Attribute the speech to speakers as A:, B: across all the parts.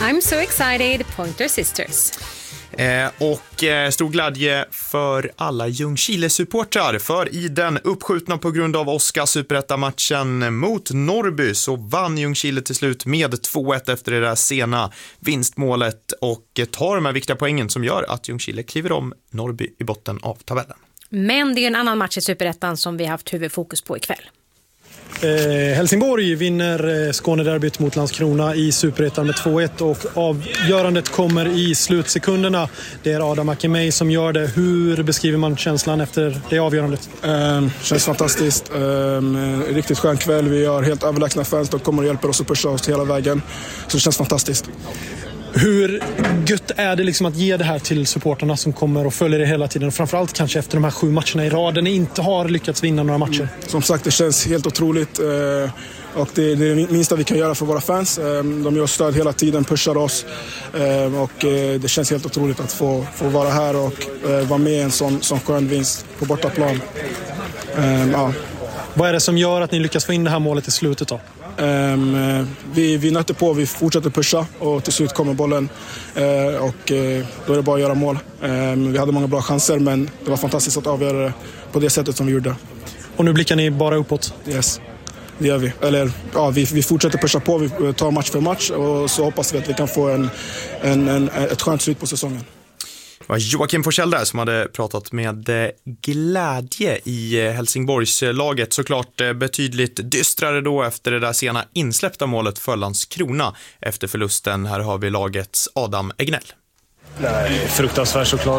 A: I'm so excited, Pointer Sisters.
B: Stor glädje för alla Ljungskile-supportrar, för i den uppskjutna på grund av Oskar-superetta-matchen mot Norrby så vann Ljungskile till slut med 2-1 efter det där sena vinstmålet och tar de här viktiga poängen som gör att Ljungskile kliver om Norrby i botten av tabellen.
A: Men det är en annan match i superettan som vi har haft huvudfokus på ikväll.
C: Helsingborg vinner Skånederbyt mot Landskrona i Superettan med 2-1 och avgörandet kommer i slutsekunderna. Det är Adam Akimei som gör det. Hur beskriver man känslan efter det avgörandet?
D: Känns fantastiskt. Riktigt skön kväll. Vi har helt överlägsna fält och kommer att hjälpa oss att pusha oss hela vägen. Så det känns fantastiskt.
C: Hur gött är det liksom att ge det här till supporterna som kommer och följer det hela tiden? Framförallt kanske efter de här 7 matcherna i rad. Ni inte har lyckats vinna några matcher.
D: Som sagt, det känns helt otroligt. Och det är det minsta vi kan göra för våra fans. De gör stöd hela tiden, pushar oss. Och det känns helt otroligt att få vara här och vara med i en sån skön vinst på bortaplan. Ja.
C: Vad är det som gör att ni lyckas få in det här målet i slutet då?
D: Vi nötte på, vi fortsätter pusha och till slut kommer bollen och då är det bara att göra mål. Vi hade många bra chanser men det var fantastiskt att avgöra det på det sättet som vi gjorde.
C: Och nu blickar ni bara uppåt?
D: Yes, det gör vi. Eller ja, vi fortsätter pusha på, vi tar match för match och så hoppas vi att vi kan få ett skönt slut på säsongen.
B: Det var Joakim Forsell där som hade pratat med glädje i Helsingborgslaget. Såklart betydligt dystrare då efter det där sena insläppta målet för Landskrona efter förlusten. Här har vi lagets Adam Egnell.
E: Nej, fruktansvärt såklart.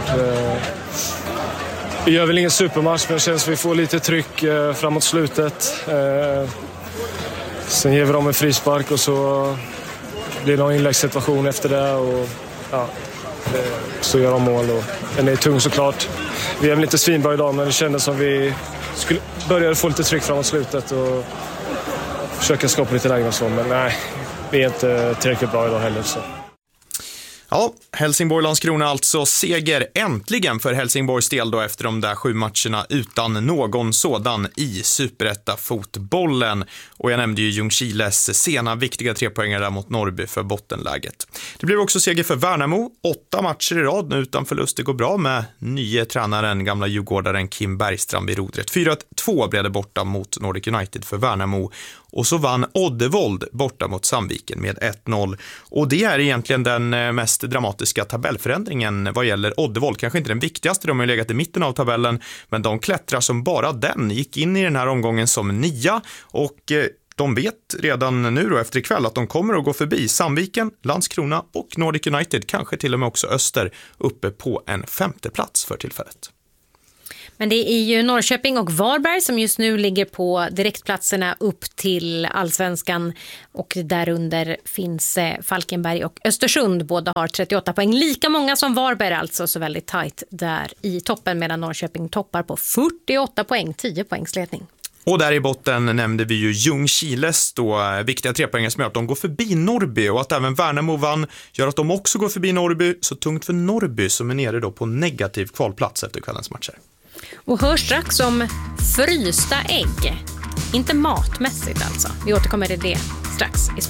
E: Vi gör väl ingen supermatch men det känns att vi får lite tryck framåt slutet. Sen ger vi dem en frispark och så blir det någon inläggssituation efter det och ja. Så gör de mål och den är tung såklart. Vi är väl inte svinbra idag men det kändes som vi skulle börja få lite tryck framåt slutet och försöka skapa lite lägen och så. Men nej, vi är inte tillräckligt bra idag heller så.
B: Ja, Helsingborg-Landskrona alltså seger äntligen för Helsingborgs del då efter de där 7 matcherna utan någon sådan i Superetta-fotbollen. Och jag nämnde ju Ljungskiles sena viktiga 3-poängare där mot Norrby för bottenläget. Det blev också seger för Värnamo, 8 matcher i rad nu utan förlust. Det går bra med nye tränaren, gamla djurgårdaren Kim Bergstrand vid rodret. 4-2 blev det borta mot Nordic United för Värnamo. Och så vann Oddevold borta mot Sandviken med 1-0. Och det är egentligen den mest dramatiska tabellförändringen vad gäller Oddevold. Kanske inte den viktigaste, de har ju legat i mitten av tabellen. Men de klättrar som bara den. Gick in i den här omgången som 9 och de vet redan nu då efter ikväll att de kommer att gå förbi Sandviken, Landskrona och Nordic United. Kanske till och med också Öster uppe på en 5:e plats för tillfället.
A: Men det är ju Norrköping och Varberg som just nu ligger på direktplatserna upp till Allsvenskan och därunder finns Falkenberg och Östersund. Båda har 38 poäng, lika många som Varberg alltså, så väldigt tajt där i toppen medan Norrköping toppar på 48 poäng, 10 poängs ledning.
B: Och där i botten nämnde vi ju Ljungskiles då viktiga 3-poängare som gör att de går förbi Norrby och att även Värnamo vann gör att de också går förbi Norrby. Så tungt för Norrby som är nere då på negativ kvalplats efter kvällens matcher.
A: Och hör strax om frysta ägg. Inte matmässigt alltså. Vi återkommer till det strax.